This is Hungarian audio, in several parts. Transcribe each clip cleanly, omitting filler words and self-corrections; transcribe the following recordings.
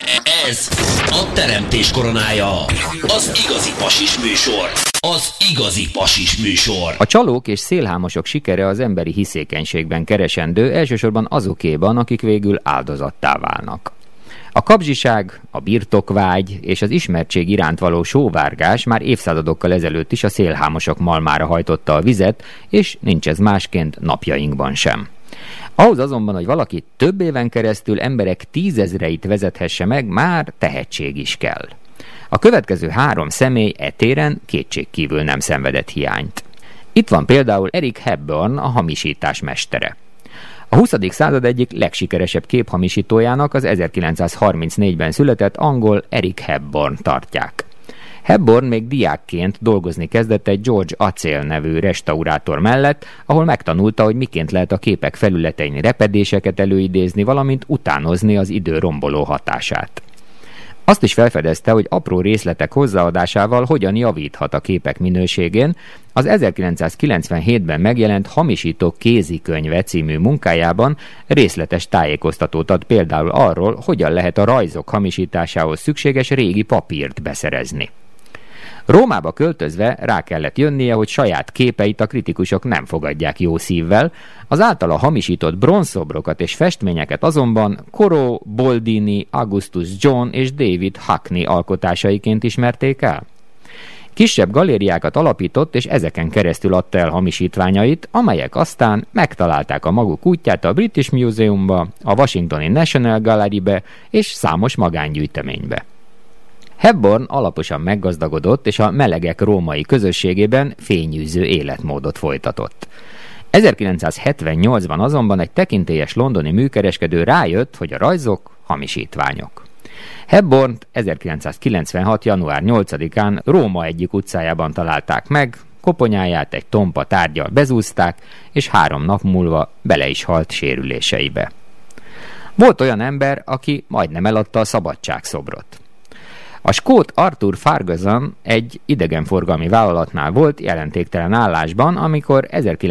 Ez a teremtés koronája. Az igazi pasis műsor. Az igazi pasis műsor. A csalók és szélhámosok sikere az emberi hiszékenységben keresendő, elsősorban azokéban, akik végül áldozattá válnak. A kapzsiság, a birtokvágy és az ismertség iránt való sóvárgás már évszázadokkal ezelőtt is a szélhámosok malmára hajtotta a vizet, és nincs ez másként napjainkban sem. Ahhoz azonban, hogy valaki több éven keresztül emberek 10 000-eit vezethesse meg, már tehetség is kell. A következő 3 személy e téren kétségkívül nem szenvedett hiányt. Itt van például Eric Hepburn, a hamisítás mestere. A 20. század egyik legsikeresebb képhamisítójának az 1934-ben született angol Eric Hepburn tartják. Hepburn még diákként dolgozni kezdett egy George Acél nevű restaurátor mellett, ahol megtanulta, hogy miként lehet a képek felületein repedéseket előidézni, valamint utánozni az idő romboló hatását. Azt is felfedezte, hogy apró részletek hozzáadásával hogyan javíthat a képek minőségén. Az 1997-ben megjelent Hamisítók kézikönyve című munkájában részletes tájékoztatót ad például arról, hogyan lehet a rajzok hamisításához szükséges régi papírt beszerezni. Rómába költözve rá kellett jönnie, hogy saját képeit a kritikusok nem fogadják jó szívvel, az általa hamisított bronzszobrokat és festményeket azonban Corot, Boldini, Augustus John és David Hockney alkotásaiként ismerték el. Kisebb galériákat alapított, és ezeken keresztül adta el hamisítványait, amelyek aztán megtalálták a maguk útját a British Museumba, a Washingtoni National Gallerybe és számos magángyűjteménybe. Hepburn alaposan meggazdagodott, és a melegek római közösségében fényűző életmódot folytatott. 1978-ban azonban egy tekintélyes londoni műkereskedő rájött, hogy a rajzok hamisítványok. Hepburnt 1996. január 8-án Róma egyik utcájában találták meg, koponyáját egy tompa tárggyal bezúzták, és 3 nap múlva bele is halt sérüléseibe. Volt olyan ember, aki majdnem eladta a szabadságszobrot. A skót Arthur Ferguson egy idegenforgalmi vállalatnál volt jelentéktelen állásban, amikor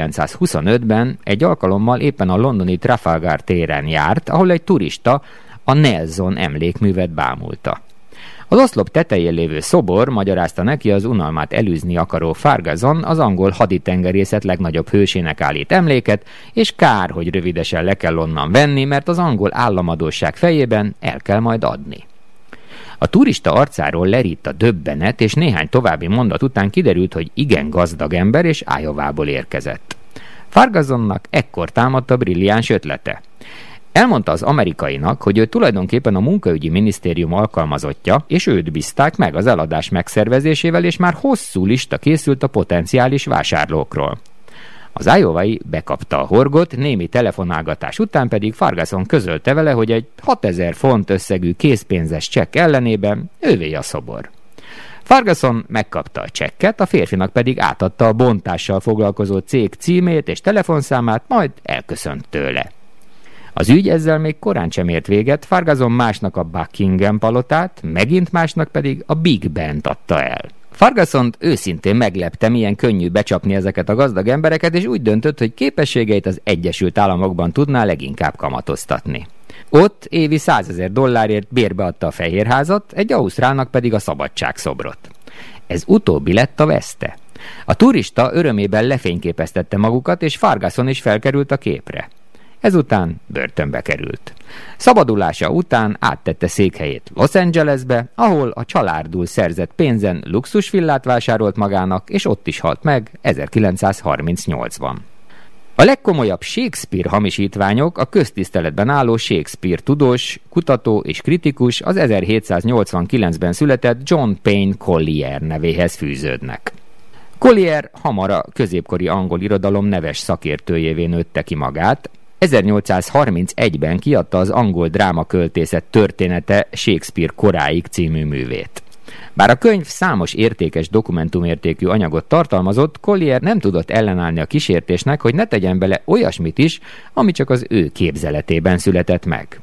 1925-ben egy alkalommal éppen a londoni Trafalgar téren járt, ahol egy turista a Nelson emlékművet bámulta. Az oszlop tetején lévő szobor magyarázta neki az unalmát elűzni akaró Ferguson az angol haditengerészet legnagyobb hősének állít emléket, és kár, hogy rövidesen le kell onnan venni, mert az angol államadósság fejében el kell majd adni. A turista arcáról lerít a döbbenet, és néhány további mondat után kiderült, hogy igen gazdag ember, és Iowa-ból érkezett. Fergusonnak ekkor támadt a brilliáns ötlete. Elmondta az amerikainak, hogy ő tulajdonképpen a munkaügyi minisztérium alkalmazottja, és őt bízták meg az eladás megszervezésével, és már hosszú lista készült a potenciális vásárlókról. Az Iowai bekapta a horgot, némi telefonálgatás után pedig Ferguson közölte vele, hogy egy 6000 font összegű készpénzes csekk ellenében ővé a szobor. Ferguson megkapta a csekket, a férfinak pedig átadta a bontással foglalkozó cég címét és telefonszámát, majd elköszönt tőle. Az ügy ezzel még korán sem ért véget, Ferguson másnak a Buckingham palotát, megint másnak pedig a Big Bent adta el. Fergusont őszintén meglepte, milyen könnyű becsapni ezeket a gazdag embereket, és úgy döntött, hogy képességeit az Egyesült Államokban tudná leginkább kamatoztatni. Ott évi $100,000 bérbe adta a Fehérházat, egy ausztrálnak pedig a szabadságszobrot. Ez utóbbi lett a veszte. A turista örömében lefényképeztette magukat, és Ferguson is felkerült a képre. Ezután börtönbe került. Szabadulása után áttette székhelyét Los Angelesbe, ahol a csalárdul szerzett pénzen luxusvillát vásárolt magának, és ott is halt meg 1938-ban. A legkomolyabb Shakespeare hamisítványok a köztiszteletben álló Shakespeare tudós, kutató és kritikus, az 1789-ben született John Payne Collier nevéhez fűződnek. Collier hamar a középkori angol irodalom neves szakértőjévé nőtte ki magát. 1831-ben kiadta az angol drámaköltészet története Shakespeare koráig című művét. Bár a könyv számos értékes dokumentumértékű anyagot tartalmazott, Collier nem tudott ellenállni a kísértésnek, hogy ne tegyen bele olyasmit is, ami csak az ő képzeletében született meg.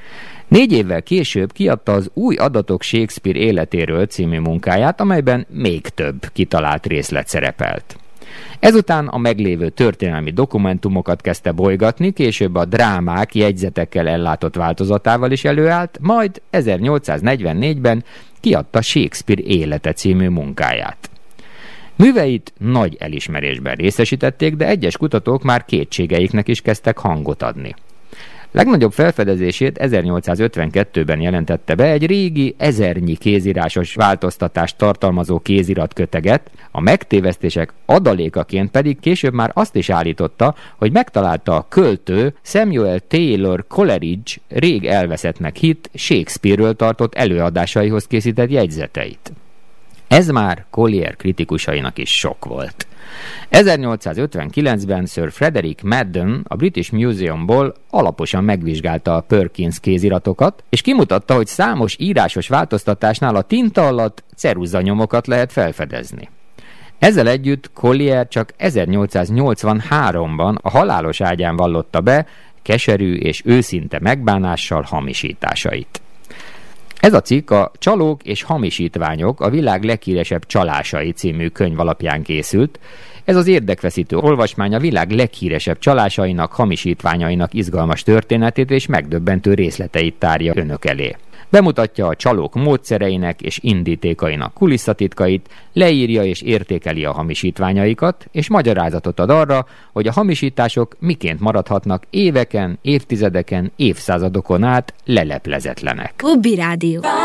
4 évvel később kiadta az Új adatok Shakespeare életéről című munkáját, amelyben még több kitalált részlet szerepelt. Ezután a meglévő történelmi dokumentumokat kezdte bolygatni, később a drámák jegyzetekkel ellátott változatával is előállt, majd 1844-ben kiadta Shakespeare élete című munkáját. Műveit nagy elismerésben részesítették, de egyes kutatók már kétségeiknek is kezdtek hangot adni. Legnagyobb felfedezését 1852-ben jelentette be egy régi 1000-nyi kézírásos változtatást tartalmazó kéziratköteget, a megtévesztések adalékaként pedig később már azt is állította, hogy megtalálta a költő Samuel Taylor Coleridge rég elveszettnek hitt Shakespeare-ről tartott előadásaihoz készített jegyzeteit. Ez már Collier kritikusainak is sok volt. 1859-ben Sir Frederick Madden a British Museumból alaposan megvizsgálta a Perkins kéziratokat, és kimutatta, hogy számos írásos változtatásnál a tinta alatt ceruzanyomokat lehet felfedezni. Ezzel együtt Collier csak 1883-ban a halálos ágyán vallotta be keserű és őszinte megbánással hamisításait. Ez a cikk a Csalók és hamisítványok, a világ leghíresebb csalásai című könyv alapján készült. Ez az érdekfeszítő olvasmány a világ leghíresebb csalásainak, hamisítványainak izgalmas történetét és megdöbbentő részleteit tárja önök elé. Bemutatja a csalók módszereinek és indítékainak kulisszatitkait, leírja és értékeli a hamisítványaikat, és magyarázatot ad arra, hogy a hamisítások miként maradhatnak éveken, évtizedeken, évszázadokon át leleplezetlenek. Hobby Rádió.